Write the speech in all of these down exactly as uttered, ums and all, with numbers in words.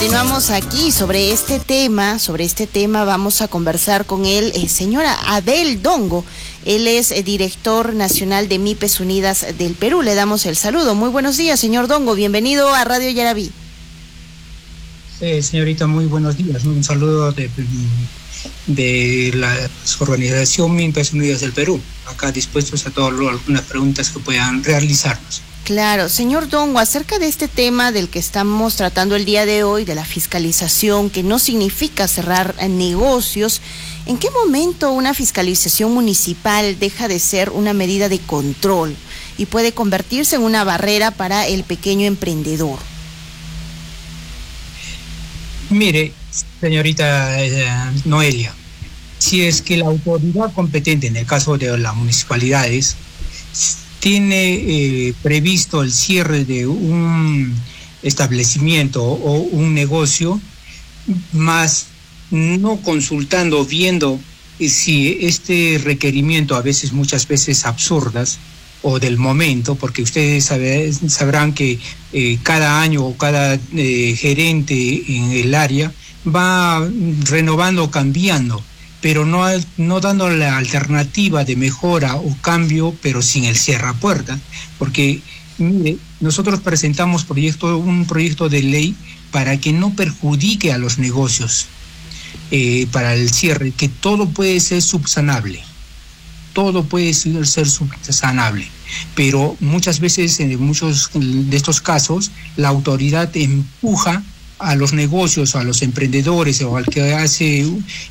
continuamos aquí sobre este tema, sobre este tema vamos a conversar con él, eh, señora Abel Dongo. Él es eh, director nacional de MIPES Unidas del Perú. Le damos el saludo. Muy buenos días, señor Dongo. Bienvenido a Radio Yaraví. Eh, señorita, muy buenos días. Un saludo de, de la organización MIPES Unidas del Perú. Acá dispuestos a todas algunas preguntas que puedan realizarnos. Claro, señor Dongo, acerca de este tema del que estamos tratando el día de hoy, de la fiscalización, que no significa cerrar negocios, ¿en qué momento una fiscalización municipal deja de ser una medida de control y puede convertirse en una barrera para el pequeño emprendedor? Mire, señorita eh, Noelia, si es que la autoridad competente, en el caso de las municipalidades, tiene eh, previsto el cierre de un establecimiento o un negocio, más no consultando, viendo si este requerimiento, a veces, muchas veces absurdas, o del momento, porque ustedes sabe, sabrán que eh, cada año o cada eh, gerente en el área va renovando, cambiando, pero no, no dando la alternativa de mejora o cambio, pero sin el cierra-puerta, porque mire, nosotros presentamos proyecto, un proyecto de ley para que no perjudique a los negocios, eh, para el cierre, que todo puede ser subsanable, todo puede ser, ser subsanable, pero muchas veces, en muchos de estos casos, la autoridad empuja a los negocios, a los emprendedores o al que hace,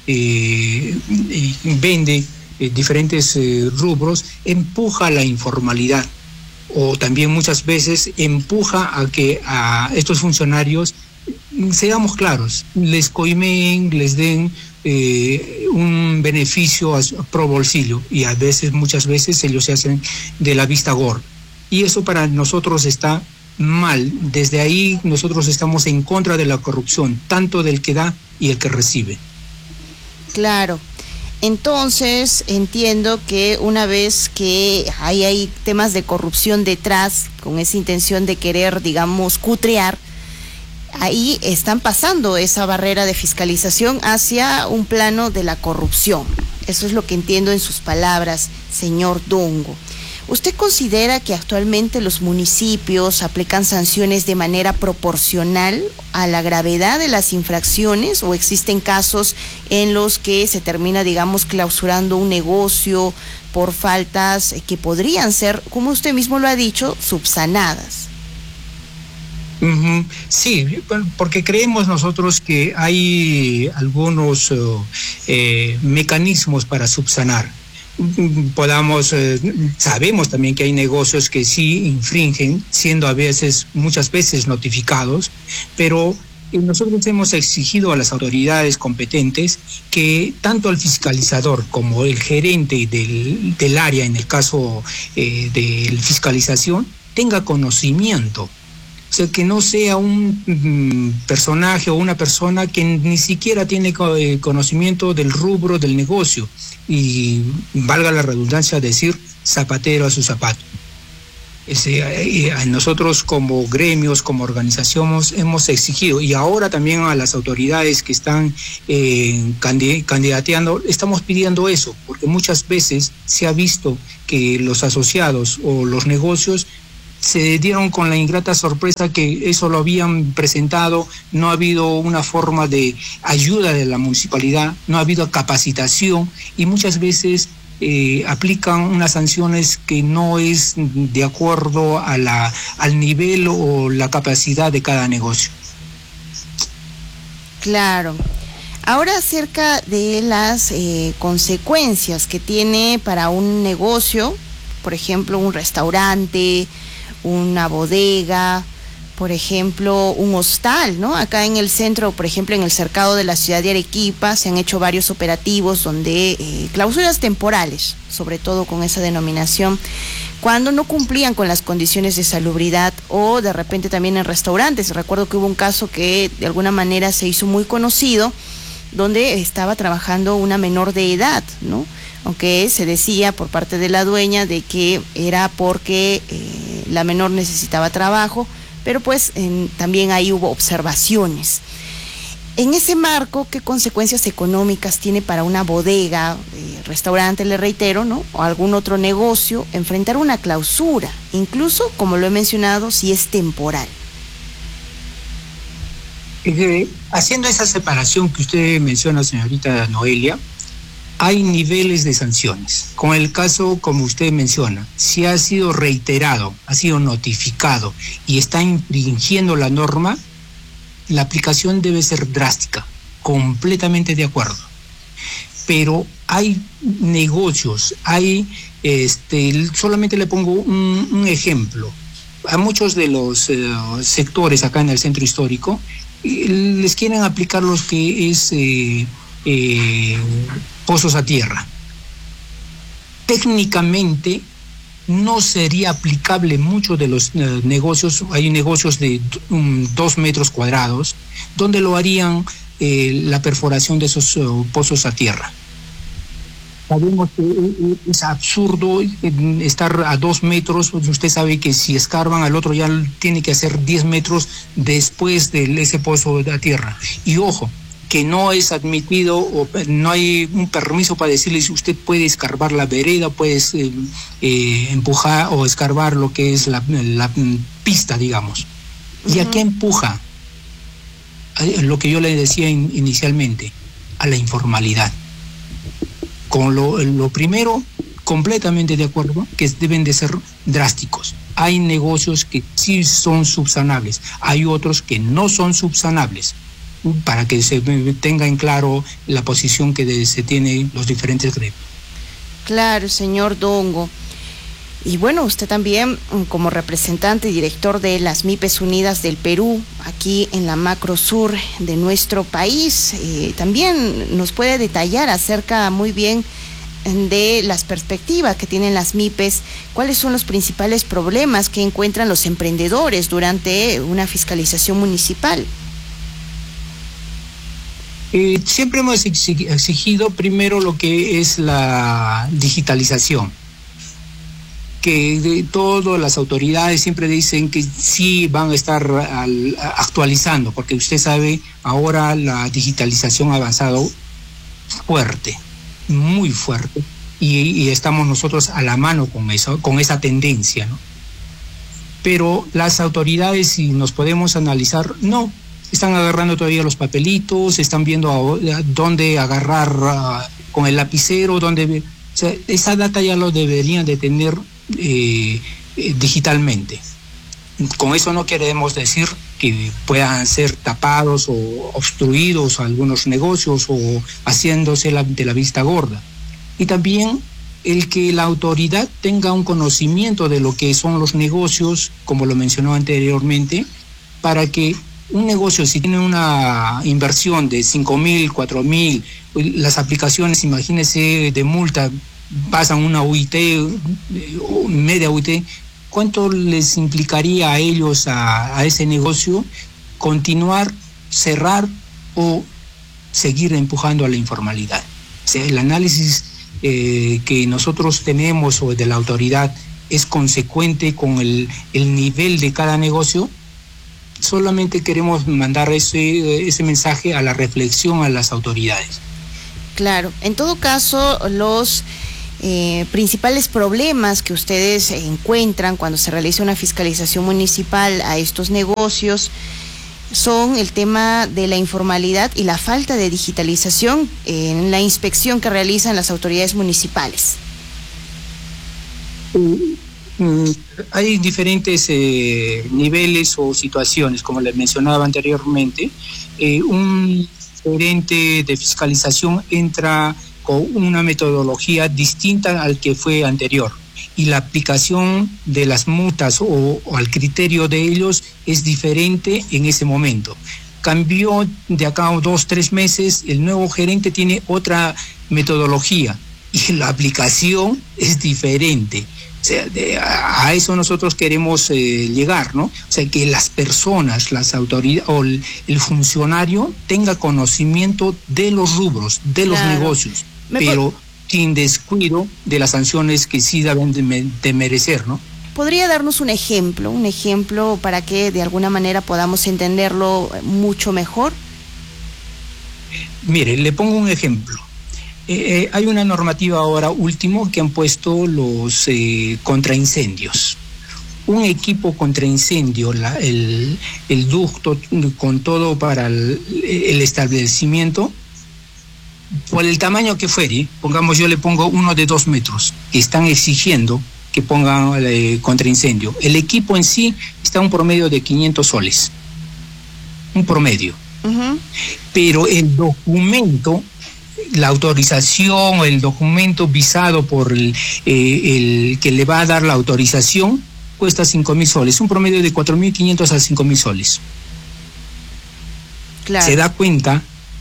eh, vende eh, diferentes eh, rubros, empuja la informalidad, o también muchas veces empuja a que a estos funcionarios, seamos claros, les coimeen, les den eh, un beneficio a, a pro bolsillo, y a veces, muchas veces, ellos se hacen de la vista gorda, y eso para nosotros está mal. Desde ahí nosotros estamos en contra de la corrupción, tanto del que da y el que recibe. Claro. Entonces entiendo que una vez que hay, hay temas de corrupción detrás, con esa intención de querer, digamos, cutrear, ahí están pasando esa barrera de fiscalización hacia un plano de la corrupción. Eso es lo que entiendo en sus palabras, señor Dongo. ¿Usted considera que actualmente los municipios aplican sanciones de manera proporcional a la gravedad de las infracciones, o existen casos en los que se termina, digamos, clausurando un negocio por faltas que podrían ser, como usted mismo lo ha dicho, subsanadas? Uh-huh. Sí, porque creemos nosotros que hay algunos uh, eh, mecanismos para subsanar. Podamos, eh, sabemos también que hay negocios que sí infringen, siendo a veces, muchas veces notificados, pero nosotros hemos exigido a las autoridades competentes que tanto el fiscalizador como el gerente del, del área, en el caso eh, de fiscalización, tenga conocimiento. O sea, que no sea un um, personaje o una persona que ni siquiera tiene co- eh, conocimiento del rubro del negocio, y valga la redundancia decir, zapatero a su zapato. Ese, eh, nosotros como gremios, como organizaciones, hemos exigido, y ahora también a las autoridades que están eh, candid- candidateando, estamos pidiendo eso, porque muchas veces se ha visto que los asociados o los negocios se dieron con la ingrata sorpresa que eso lo habían presentado, no ha habido una forma de ayuda de la municipalidad, no ha habido capacitación, y muchas veces eh, aplican unas sanciones que no es de acuerdo a la, al nivel o la capacidad de cada negocio. Claro. Ahora, acerca de las eh, consecuencias que tiene para un negocio, por ejemplo, un restaurante, una bodega, por ejemplo, un hostal, ¿no? Acá en el centro, por ejemplo, en el cercado de la ciudad de Arequipa, se han hecho varios operativos donde eh, clausuras temporales, sobre todo con esa denominación, cuando no cumplían con las condiciones de salubridad, o de repente también en restaurantes. Recuerdo que hubo un caso que de alguna manera se hizo muy conocido, donde estaba trabajando una menor de edad, ¿no? Aunque se decía por parte de la dueña de que era porque eh, la menor necesitaba trabajo, pero pues en, también ahí hubo observaciones. En ese marco, ¿qué consecuencias económicas tiene para una bodega, eh, restaurante, le reitero, ¿no? O algún otro negocio, enfrentar una clausura, incluso, como lo he mencionado, si es temporal? Eh, haciendo esa separación que usted menciona, señorita Noelia, hay niveles de sanciones. Con el caso, como usted menciona, si ha sido reiterado, ha sido notificado y está infringiendo la norma, la aplicación debe ser drástica, completamente de acuerdo. Pero hay negocios, hay, este, solamente le pongo un, un ejemplo. A muchos de los eh, sectores acá en el centro histórico eh, les quieren aplicar los que es eh, eh, pozos a tierra. Técnicamente no sería aplicable mucho de los eh, negocios. Hay negocios de um, dos metros cuadrados donde lo harían eh, la perforación de esos uh, pozos a tierra. Sabemos que es absurdo estar a dos metros. Usted sabe que si escarban al otro ya tiene que hacer diez metros después de ese pozo a tierra. Y ojo, que no es admitido o no hay un permiso para decirle si usted puede escarbar la vereda, puede eh, eh, empujar o escarbar lo que es la, la pista, digamos. ¿Y uh-huh. a qué empuja? A lo que yo le decía in, inicialmente, a la informalidad. Con lo, lo primero, completamente de acuerdo, que deben de ser drásticos. Hay negocios que sí son subsanables, hay otros que no son subsanables, para que se tenga en claro la posición que de, se tiene los diferentes gremios. Claro, señor Dongo. Y bueno, usted también, como representante y director de las MIPES Unidas del Perú, aquí en la macro sur de nuestro país, eh, también nos puede detallar acerca muy bien de las perspectivas que tienen las MIPES, cuáles son los principales problemas que encuentran los emprendedores durante una fiscalización municipal. Eh, siempre hemos exigido primero lo que es la digitalización, que de todas las autoridades siempre dicen que sí van a estar al, actualizando, porque usted sabe, ahora la digitalización ha avanzado fuerte, muy fuerte, y, y estamos nosotros a la mano con eso, con esa tendencia, ¿no? Pero las autoridades, si nos podemos analizar, no, están agarrando todavía los papelitos, están viendo a, a dónde agarrar uh, con el lapicero, dónde, o sea, esa data ya lo deberían de tener eh, eh, digitalmente. Con eso no queremos decir que puedan ser tapados o obstruidos algunos negocios o haciéndose la, de la vista gorda. Y también el que la autoridad tenga un conocimiento de lo que son los negocios, como lo mencionó anteriormente, para que un negocio, si tiene una inversión de cinco mil, cuatro mil, las aplicaciones, imagínese, de multa, pasan una U I T, media U I T, ¿cuánto les implicaría a ellos, a, a ese negocio, continuar, cerrar o seguir empujando a la informalidad? O sea, el análisis eh, que nosotros tenemos o de la autoridad es consecuente con el, el nivel de cada negocio. Solamente queremos mandar ese, ese mensaje a la reflexión a las autoridades. Claro, en todo caso, los eh, principales problemas que ustedes encuentran cuando se realiza una fiscalización municipal a estos negocios son el tema de la informalidad y la falta de digitalización en la inspección que realizan las autoridades municipales. Uh. Mm, hay diferentes eh, niveles o situaciones, como les mencionaba anteriormente. Eh, un gerente de fiscalización entra con una metodología distinta al que fue anterior y la aplicación de las multas o, o al criterio de ellos es diferente en ese momento. Cambió de acá a dos, tres meses, el nuevo gerente tiene otra metodología y la aplicación es diferente. O sea, de, a, a eso nosotros queremos eh, llegar, ¿no? O sea, que las personas, las autoridades o el, el funcionario tenga conocimiento de los rubros, de los claro. negocios, Me pero po- sin descuido de las sanciones que sí deben de, me, de merecer, ¿no? ¿Podría darnos un ejemplo, un ejemplo para que de alguna manera podamos entenderlo mucho mejor? Mire, le pongo un ejemplo. Eh, eh, hay una normativa ahora último que han puesto los eh, contraincendios. Un equipo contra incendio, la, el, el ducto con todo para el, el establecimiento, por el tamaño que fuere, pongamos, yo le pongo uno de dos metros, que están exigiendo que pongan eh, contra incendio. El equipo en sí está a un promedio de quinientos soles, un promedio. Uh-huh. Pero el documento, la autorización, el documento visado por el, eh, el que le va a dar la autorización, cuesta cinco mil soles, un promedio de cuatro mil quinientos a cinco mil soles. Claro. Se da cuenta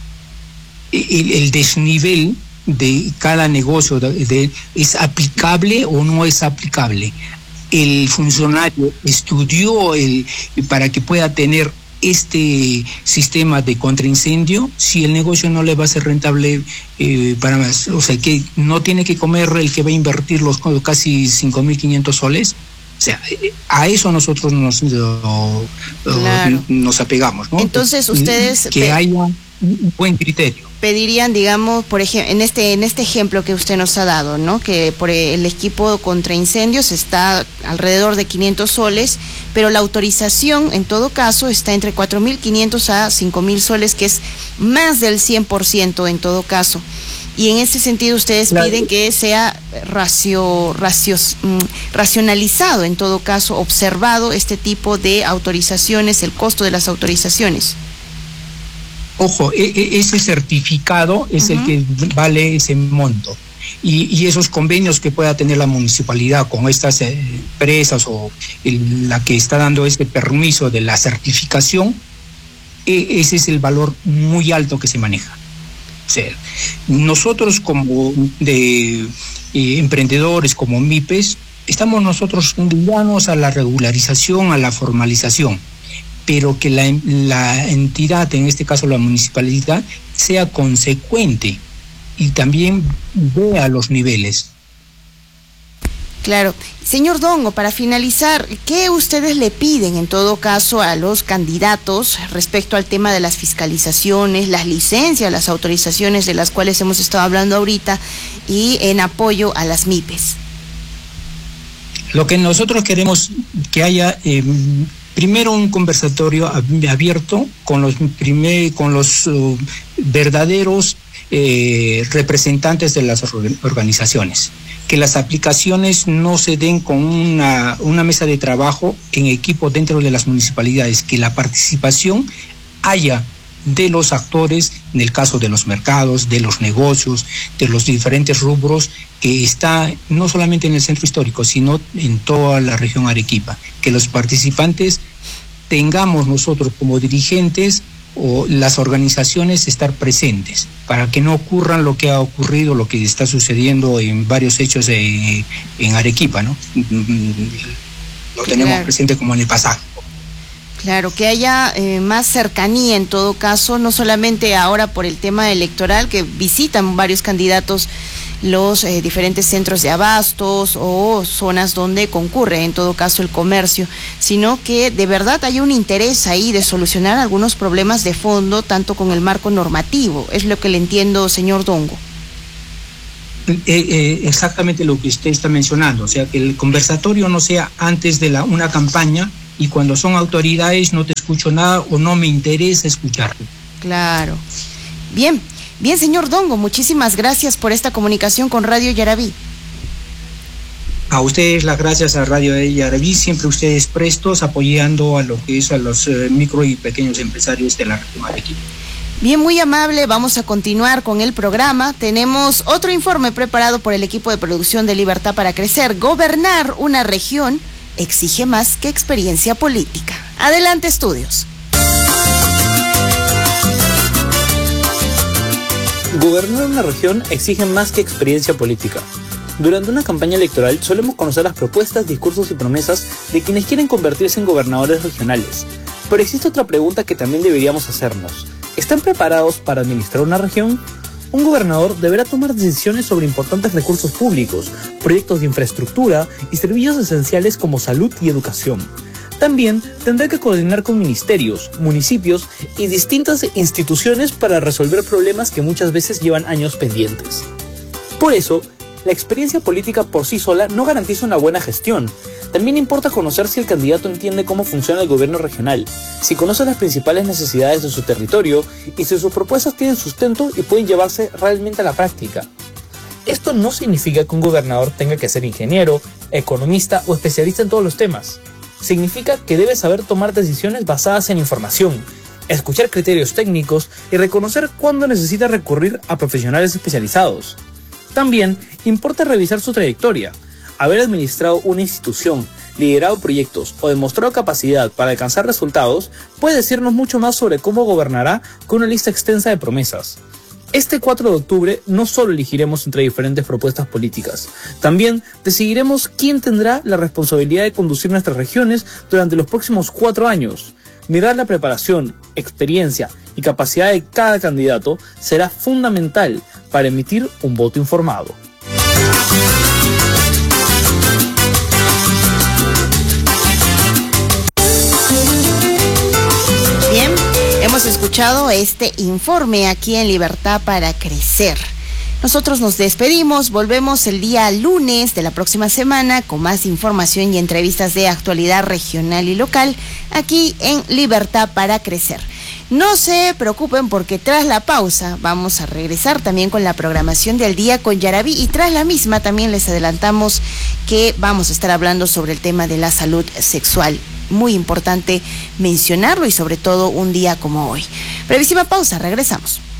el, el desnivel de cada negocio, de, de, ¿es aplicable o no es aplicable? El funcionario estudió el, para que pueda tener este sistema de contraincendio, si el negocio no le va a ser rentable eh, para más, o sea, que no tiene que comer el que va a invertir los casi cinco mil quinientos soles. O sea, a eso nosotros nos, lo, claro. nos apegamos, ¿no? Entonces ustedes que haya un buen criterio. Pedirían, digamos, por ejemplo, en este en este ejemplo que usted nos ha dado, ¿no? Que por el equipo contra incendios está alrededor de quinientos soles, pero la autorización, en todo caso, está entre cuatro mil quinientos a cinco mil soles, que es más del cien por ciento en todo caso. Y en ese sentido ustedes claro. piden que sea racio, racios, mm, racionalizado, en todo caso, observado este tipo de autorizaciones, el costo de las autorizaciones. Ojo, ese certificado es uh-huh. el que vale ese monto. Y, y esos convenios que pueda tener la municipalidad con estas eh, empresas o el, la que está dando este permiso de la certificación, eh, ese es el valor muy alto que se maneja. O sea, nosotros como de eh, emprendedores, como MIPES, estamos nosotros ligados a la regularización, a la formalización, pero que la, la entidad, en este caso la municipalidad, sea consecuente y también vea los niveles. Claro. Señor Dongo, para finalizar, ¿qué ustedes le piden en todo caso a los candidatos respecto al tema de las fiscalizaciones, las licencias, las autorizaciones de las cuales hemos estado hablando ahorita y en apoyo a las MIPES? Lo que nosotros queremos que haya... Eh, Primero, un conversatorio abierto con los primer, con los uh, verdaderos eh, representantes de las organizaciones. Que las aplicaciones no se den con una, una mesa de trabajo en equipo dentro de las municipalidades. Que la participación haya de los actores, en el caso de los mercados, de los negocios, de los diferentes rubros, que está no solamente en el centro histórico, sino en toda la región Arequipa. Que los participantes tengamos nosotros como dirigentes o las organizaciones estar presentes, para que no ocurran lo que ha ocurrido, lo que está sucediendo en varios hechos de, en Arequipa, ¿no? Lo tenemos claro. presente como en el pasado. Claro, que haya eh, más cercanía en todo caso, no solamente ahora por el tema electoral, que visitan varios candidatos los eh, diferentes centros de abastos o zonas donde concurre en todo caso el comercio, sino que de verdad haya un interés ahí de solucionar algunos problemas de fondo, tanto con el marco normativo. Es lo que le entiendo, señor Dongo. Eh, eh, exactamente lo que usted está mencionando, o sea, que el conversatorio no sea antes de la, una campaña, y cuando son autoridades no te escucho nada o no me interesa escucharte. Claro. Bien, bien, señor Dongo, muchísimas gracias por esta comunicación con Radio Yaraví. A ustedes las gracias a Radio Yaraví, siempre ustedes prestos, apoyando a lo que es a los eh, micro y pequeños empresarios de la región Arequipa. Bien, muy amable, vamos a continuar con el programa. Tenemos otro informe preparado por el equipo de producción de Libertad para Crecer. Gobernar una región exige más que experiencia política. Adelante, estudios. Gobernar una región exige más que experiencia política. Durante una campaña electoral solemos conocer las propuestas, discursos y promesas de quienes quieren convertirse en gobernadores regionales. Pero existe otra pregunta que también deberíamos hacernos. ¿Están preparados para administrar una región? Un gobernador deberá tomar decisiones sobre importantes recursos públicos, proyectos de infraestructura y servicios esenciales como salud y educación. También tendrá que coordinar con ministerios, municipios y distintas instituciones para resolver problemas que muchas veces llevan años pendientes. Por eso, la experiencia política por sí sola no garantiza una buena gestión. También importa conocer si el candidato entiende cómo funciona el gobierno regional, si conoce las principales necesidades de su territorio y si sus propuestas tienen sustento y pueden llevarse realmente a la práctica. Esto no significa que un gobernador tenga que ser ingeniero, economista o especialista en todos los temas. Significa que debe saber tomar decisiones basadas en información, escuchar criterios técnicos y reconocer cuándo necesita recurrir a profesionales especializados. También importa revisar su trayectoria. Haber administrado una institución, liderado proyectos o demostrado capacidad para alcanzar resultados puede decirnos mucho más sobre cómo gobernará que una lista extensa de promesas. Este cuatro de octubre no solo elegiremos entre diferentes propuestas políticas, también decidiremos quién tendrá la responsabilidad de conducir nuestras regiones durante los próximos cuatro años. Mirar la preparación, experiencia y capacidad de cada candidato será fundamental para emitir un voto informado. Bien, hemos escuchado este informe aquí en Libertad para Crecer. Nosotros nos despedimos, volvemos el día lunes de la próxima semana con más información y entrevistas de actualidad regional y local aquí en Libertad para Crecer. No se preocupen porque tras la pausa vamos a regresar también con la programación del día con Yaraví y tras la misma también les adelantamos que vamos a estar hablando sobre el tema de la salud sexual. Muy importante mencionarlo y sobre todo un día como hoy. Brevísima pausa, regresamos.